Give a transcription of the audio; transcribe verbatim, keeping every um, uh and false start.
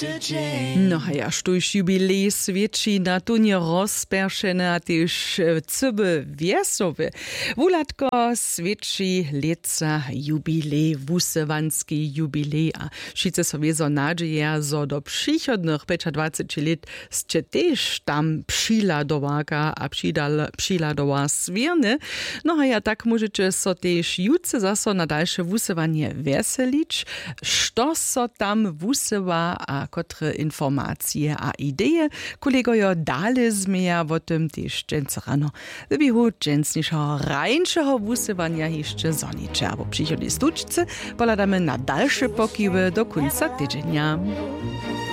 No a ja štuž jubilej svědčí na tunie rozperšené a tyž cyby viesowe. Wulatko svědčí leca jubilej, wusewanski jubilej a wszyscy sobie so nadzieja, so do przychodnych dwadzieścia lat ste też tam przyladowaka a przydal, przyladowa swierny. No a ja tak możecie so też jutce zaso na dalsze wusewanie weselić, što so tam wusewa a kotre informacje a ideje. Kolegojo dale zmieja o tym też dżęce rano. Wybichu dżęcniejszego rańszego wusewania jeszcze zonicze, a po przychodnej stuczce poladamy na dalsze pokiwy do końca tydzienia.